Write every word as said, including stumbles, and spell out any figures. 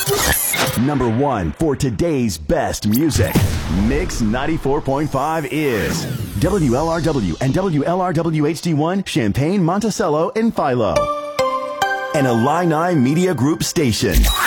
Number one for today's best music. Mix ninety-four point five is W L R W and W L R W H D one, Champaign, Monticello, and Philo. An Illini Media Group station.